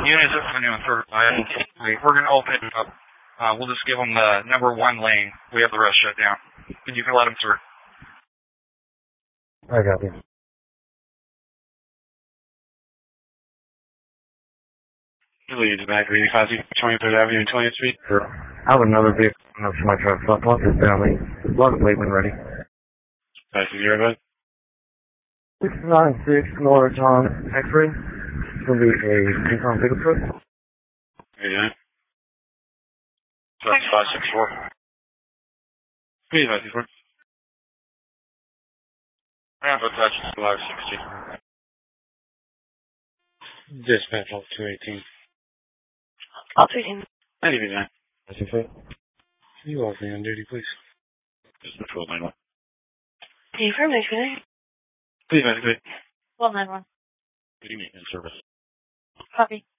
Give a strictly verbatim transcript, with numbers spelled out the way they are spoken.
Units at Avenue and third. We're going to open it up. Uh, we'll just give them the number one lane. We have the rest shut down. And you can let them through. I got you. Lead back to eighty-five, twenty-third Avenue and twentieth Street. Sure. I have another vehicle up to my truck. So I'll this down. Log plate when ready. Five zero, bud. six nine six North John X-ray. It's going to be a Nissan pickup truck. Yeah. That's five six four. Please, five six four. Yeah, but that's five sixty. Dispatch all two eighteen. All two eighteen. Ninety nine. That's your foot. You all be on duty, please. Just the twelve nine one. Can you confirm next minute? Please, ninety three. twelve nine one. Good evening, in service. Copy.